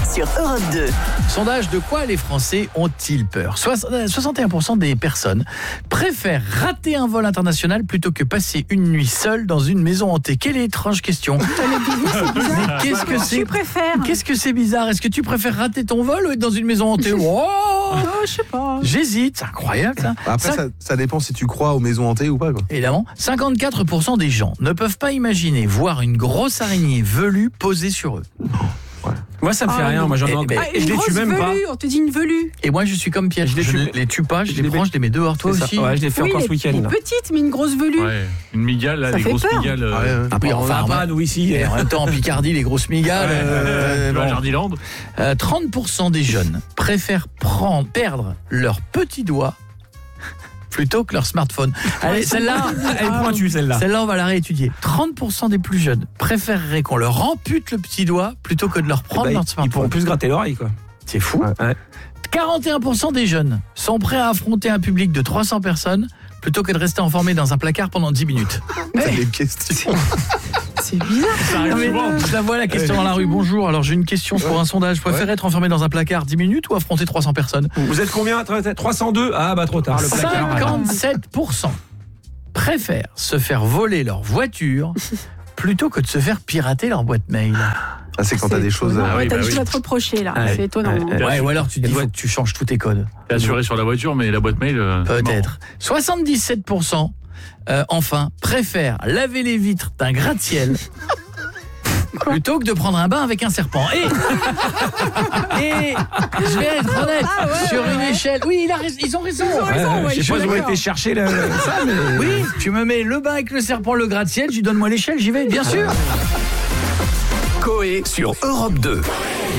sur Europe 2. Sondage, de quoi les Français ont-ils peur ? 61% des personnes préfèrent rater un vol international plutôt que passer une nuit seule dans une maison hantée. Quelle étrange question. Mais qu'est-ce que c'est ? Tu préfères ? Qu'est-ce que c'est bizarre ? Est-ce que tu préfères rater ton vol ou être dans une maison hantée ? Je sais pas. J'hésite, c'est incroyable ça. Après, ça dépend si tu crois aux maisons hantées ou pas, quoi. Évidemment, 54% des gens ne peuvent pas imaginer voir une grosse araignée velue posée sur eux. Moi, ça me fait rien. Moi, j'en ai encore. Une Je les grosse tue même pas. velue, on te dit une velue. Et moi, je suis comme Pierre, je ne les tue pas, je les prends, je les mets dehors. Toi C'est ça. aussi Ouais, je l'ai fait encore ce week-end. Les là. petites, mais une grosse velue. Ouais, une migale, là, Ça des fait grosses peur. migales. Oui, On enfin, va pas, nous, ici. et en même temps, en Picardie, les grosses migales. Tu vas à bon. Jardiland. 30% des jeunes préfèrent perdre leur petit doigt plutôt que leur smartphone. Allez, celle-là, Elle est pointue, celle-là. celle-là, on va la réétudier. 30% des plus jeunes préféreraient qu'on leur ampute le petit doigt plutôt que de leur prendre leur Ils smartphone. pourront plus se gratter l'oreille, quoi. C'est fou. Ouais. 41% des jeunes sont prêts à affronter un public de 300 personnes plutôt que de rester enfermés dans un placard pendant 10 minutes. T'as des questions. C'est bizarre. Ça arrive Non, mais souvent. je la vois la question dans la rue. Bonjour, alors j'ai une question pour un sondage. Vous préférez être enfermé dans un placard 10 minutes ou affronter 300 personnes ? Vous êtes combien ? 302 ? Ah, bah, trop tard, le placard. 57% préfèrent se faire voler leur voiture plutôt que de se faire pirater leur boîte mail. Ah, c'est quand t'as des choses. Ah oui, T'as bah des oui. choses à te reprocher là. Ouais. C'est étonnant. Ouais. Ouais, ou alors tu dis faut que tu changes tous tes codes. T'es assuré sur la voiture, mais la boîte mail. Peut-être. 77% enfin préfèrent laver les vitres d'un gratte-ciel plutôt que de prendre un bain avec un serpent. Et je vais être honnête, sur une échelle. Oui, ils ont raison. Je sais pas où a été chercher ça, mais. Oui, tu me mets le bain avec le serpent, le gratte-ciel, tu donnes-moi l'échelle, j'y vais, bien sûr. Coé sur Europe 2.